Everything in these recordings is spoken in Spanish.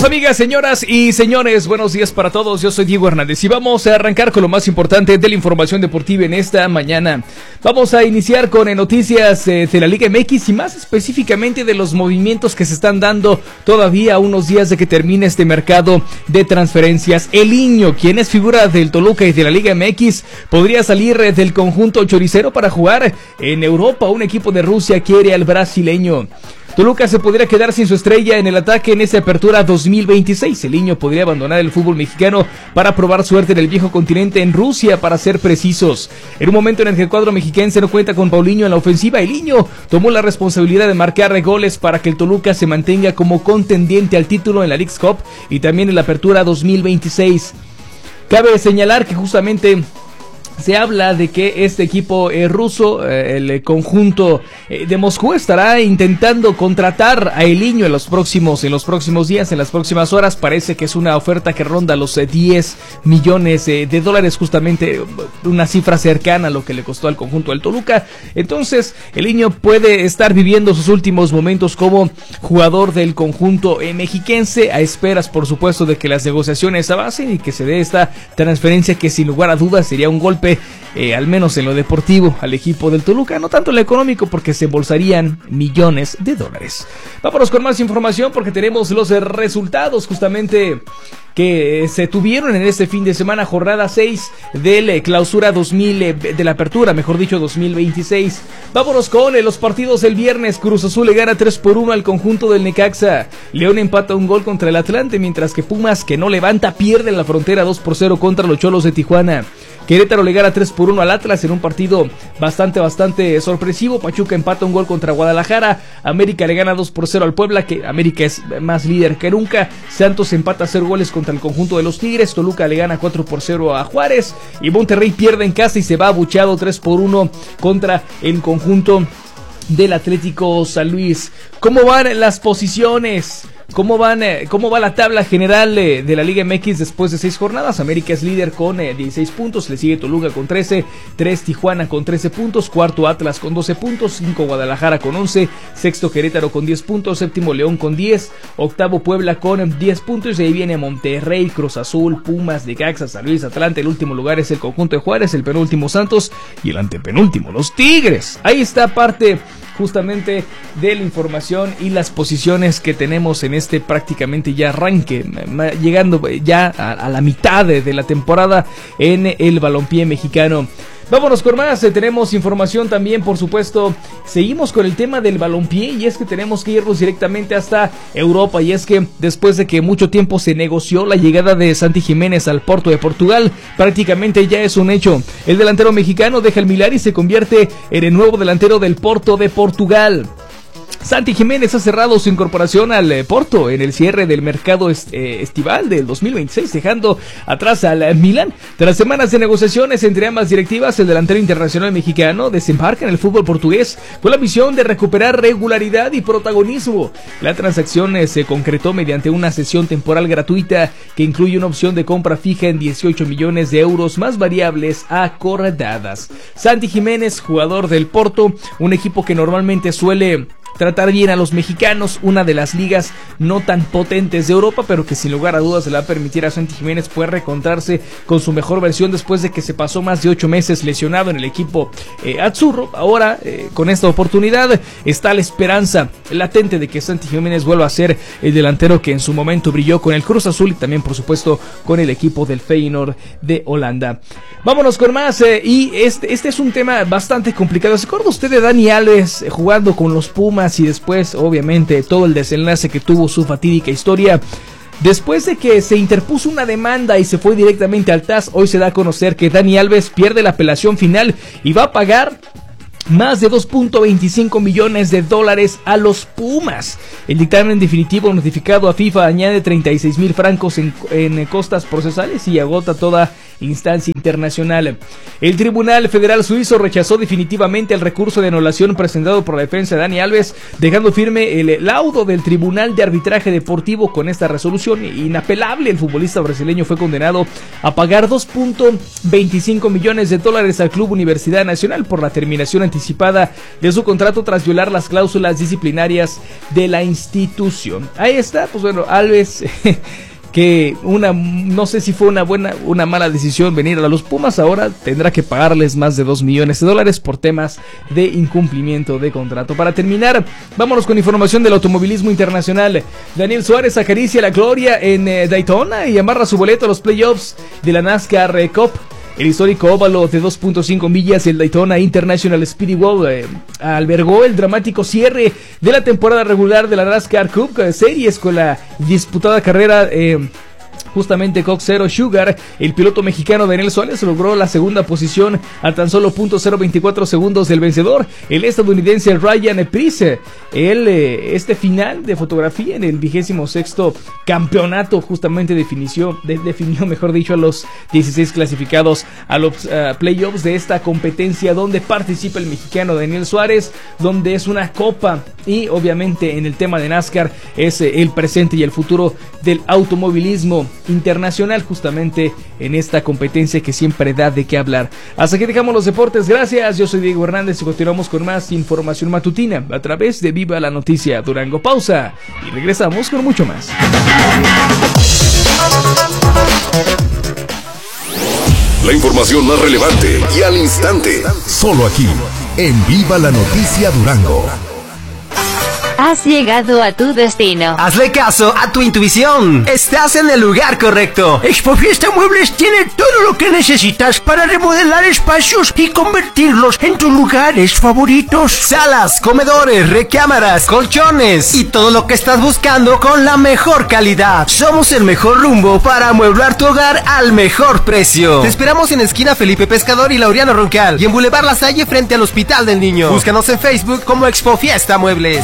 amigas, señoras y señores, buenos días para todos. Yo soy Diego Hernández y vamos a arrancar con lo más importante de la información deportiva en esta mañana. Vamos a iniciar con noticias de la Liga MX y más específicamente de los movimientos que se están dando todavía a unos días de que termine este mercado de transferencias. Eliño, quien es figura del Toluca y de la Liga MX, podría salir del conjunto choricero para jugar en Europa. Un equipo de Rusia quiere al brasileño. Toluca se podría quedar sin su estrella en el ataque en esta apertura 2026. Eliño podría abandonar el fútbol mexicano para probar suerte en el viejo continente, en Rusia, para ser precisos. En un momento en el que el cuadro mexiquense no cuenta con Paulinho en la ofensiva, Eliño tomó la responsabilidad de marcar goles para que el Toluca se mantenga como contendiente al título en la Leagues Cup y también en la apertura 2026. Cabe señalar que justamente se habla de que este equipo ruso, el conjunto de Moscú, estará intentando contratar a Eliño en los próximos días, en las próximas horas. Parece que es una oferta que ronda los 10 millones de dólares, justamente una cifra cercana a lo que le costó al conjunto del Toluca. Entonces, Eliño puede estar viviendo sus últimos momentos como jugador del conjunto mexiquense, a esperas, por supuesto, de que las negociaciones avancen y que se dé esta transferencia que sin lugar a dudas sería un golpe, al menos en lo deportivo, al equipo del Toluca, no tanto en lo económico, porque se embolsarían millones de dólares. Vámonos con más información porque tenemos los resultados justamente que se tuvieron en este fin de semana, jornada 6 del clausura 2000, de la apertura, mejor dicho, 2026. Vámonos con los partidos del viernes. Cruz Azul le gana 3-1 al conjunto del Necaxa. León empata un gol contra el Atlante, mientras que Pumas, que no levanta, pierde en la frontera 2-0 contra los Cholos de Tijuana. Querétaro le gana 3-1 al Atlas en un partido bastante sorpresivo. Pachuca empata un gol contra Guadalajara. América le gana 2-0 al Puebla, que América es más líder que nunca. Santos empata 0 goles contra el conjunto de los Tigres. Toluca le gana 4-0 a Juárez. Y Monterrey pierde en casa y se va abucheado 3-1 contra el conjunto del Atlético San Luis. ¿Cómo van las posiciones? ¿Cómo va la tabla general de la Liga MX después de 6 jornadas? América es líder con 16 puntos, le sigue Toluca con 13, 3 Tijuana con 13 puntos, cuarto Atlas con 12 puntos, 5 Guadalajara con 11, sexto Querétaro con 10 puntos, séptimo León con 10, octavo Puebla con 10 puntos, y ahí viene Monterrey, Cruz Azul, Pumas, Necaxa, San Luis, Atlante. El último lugar es el conjunto de Juárez, el penúltimo Santos y el antepenúltimo los Tigres. Ahí está parte justamente de la información y las posiciones que tenemos en este prácticamente ya arranque, llegando ya a la mitad de la temporada en el balompié mexicano. Vámonos con más, tenemos información también, por supuesto. Seguimos con el tema del balompié y es que tenemos que irnos directamente hasta Europa, y es que después de que mucho tiempo se negoció la llegada de Santi Jiménez al Porto de Portugal, prácticamente ya es un hecho. El delantero mexicano deja el Milan y se convierte en el nuevo delantero del Porto de Portugal. Santi Jiménez ha cerrado su incorporación al Porto en el cierre del mercado estival del 2026, dejando atrás al Milan. Tras semanas de negociaciones entre ambas directivas, el delantero internacional mexicano desembarca en el fútbol portugués con la misión de recuperar regularidad y protagonismo. La transacción se concretó mediante una cesión temporal gratuita que incluye una opción de compra fija en 18 millones de euros más variables acordadas. Santi Jiménez, jugador del Porto, un equipo que normalmente suele tratar bien a los mexicanos, una de las ligas no tan potentes de Europa, pero que sin lugar a dudas se le va a permitir a Santi Jiménez poder reencontrarse con su mejor versión después de que se pasó más de 8 meses lesionado en el equipo azzurro. Ahora, con esta oportunidad, está la esperanza latente de que Santi Jiménez vuelva a ser el delantero que en su momento brilló con el Cruz Azul y también, por supuesto, con el equipo del Feyenoord de Holanda. Vámonos con más, y este es un tema bastante complicado. ¿Se acuerda usted de Dani Alves jugando con los Pumas y después, obviamente, todo el desenlace que tuvo su fatídica historia? Después de que se interpuso una demanda y se fue directamente al TAS, hoy se da a conocer que Dani Alves pierde la apelación final y va a pagar más de 2.25 millones de dólares a los Pumas. El dictamen definitivo notificado a FIFA añade 36,000 francos en costas procesales y agota toda instancia internacional. El Tribunal Federal Suizo rechazó definitivamente el recurso de anulación presentado por la defensa de Dani Alves, dejando firme el laudo del Tribunal de Arbitraje Deportivo. Con esta resolución inapelable, el futbolista brasileño fue condenado a pagar 2.25 millones de dólares al Club Universidad Nacional por la terminación anticipada anticipada de su contrato tras violar las cláusulas disciplinarias de la institución. Ahí está, pues bueno, Alves... que no sé si fue una mala decisión venir a los Pumas. Ahora tendrá que pagarles más de $2 millones por temas de incumplimiento de contrato. Para terminar, vámonos con información del automovilismo internacional. Daniel Suárez acaricia la gloria en Daytona y amarra su boleto a los playoffs de la NASCAR Cup. El histórico óvalo de 2.5 millas, el Daytona International Speedway, albergó el dramático cierre de la temporada regular de la NASCAR Cup Series con la disputada carrera justamente Coke Zero Sugar. El piloto mexicano Daniel Suárez logró la segunda posición a tan solo .024 segundos del vencedor, el estadounidense Ryan Preece. Este final de fotografía en el 26º campeonato justamente definió, mejor dicho, a los 16 clasificados a los playoffs de esta competencia, donde participa el mexicano Daniel Suárez, donde es una copa y obviamente en el tema de NASCAR es el presente y el futuro del automovilismo internacional, justamente en esta competencia que siempre da de qué hablar. Hasta aquí dejamos los deportes, gracias. Yo soy Diego Hernández y continuamos con más información matutina a través de Viva la Noticia Durango. Pausa y regresamos con mucho más. La información más relevante y al instante, solo aquí en Viva la Noticia Durango. Has llegado a tu destino. Hazle caso a tu intuición. Estás en el lugar correcto. Expofiesta Muebles tiene todo lo que necesitas para remodelar espacios y convertirlos en tus lugares favoritos. Salas, comedores, recámaras, colchones y todo lo que estás buscando con la mejor calidad. Somos el mejor rumbo para amueblar tu hogar al mejor precio. Te esperamos en esquina Felipe Pescador y Laureano Roncal y en Boulevard La Salle frente al Hospital del Niño. Búscanos en Facebook como Expofiesta Muebles.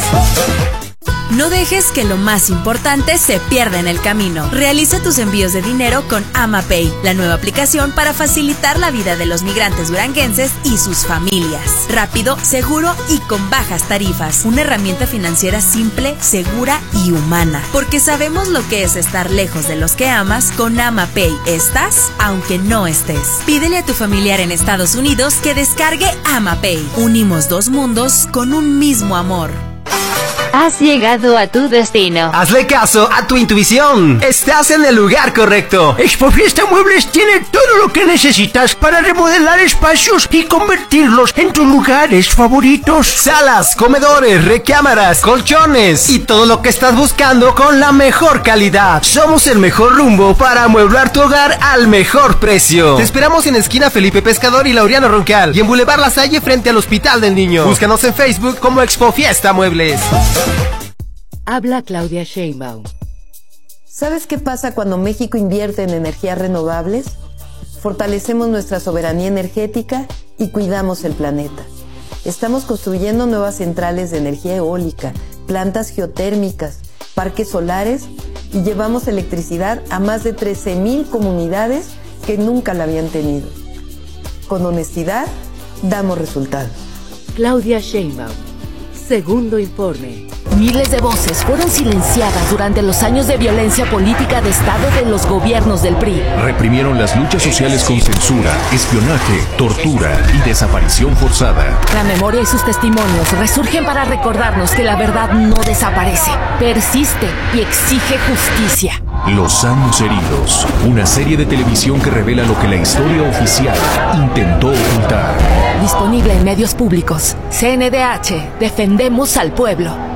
No dejes que lo más importante se pierda en el camino. Realiza tus envíos de dinero con AmaPay, la nueva aplicación para facilitar la vida de los migrantes duranguenses y sus familias. Rápido, seguro y con bajas tarifas. Una herramienta financiera simple, segura y humana. Porque sabemos lo que es estar lejos de los que amas. Con AmaPay estás, aunque no estés. Pídele a tu familiar en Estados Unidos que descargue AmaPay. Unimos dos mundos con un mismo amor. Has llegado a tu destino. Hazle caso a tu intuición. Estás en el lugar correcto. Expofiesta Muebles tiene todo lo que necesitas para remodelar espacios y convertirlos en tus lugares favoritos. Salas, comedores, recámaras, colchones y todo lo que estás buscando con la mejor calidad. Somos el mejor rumbo para amueblar tu hogar al mejor precio. Te esperamos en esquina Felipe Pescador y Laureano Roncal y en Boulevard La Salle frente al Hospital del Niño. Búscanos en Facebook como Expofiesta Muebles. Habla Claudia Sheinbaum. ¿Sabes qué pasa cuando México invierte en energías renovables? Fortalecemos nuestra soberanía energética y cuidamos el planeta. Estamos construyendo nuevas centrales de energía eólica, plantas geotérmicas, parques solares y llevamos electricidad a más de 13,000 comunidades que nunca la habían tenido. Con honestidad, damos resultados. Claudia Sheinbaum. Segundo informe. Miles de voces fueron silenciadas durante los años de violencia política de Estado de los gobiernos del PRI. Reprimieron las luchas sociales con censura, espionaje, tortura y desaparición forzada. La memoria y sus testimonios resurgen para recordarnos que la verdad no desaparece, persiste y exige justicia. Los años heridos, una serie de televisión que revela lo que la historia oficial intentó ocultar. Disponible en medios públicos. CNDH, defendemos al pueblo.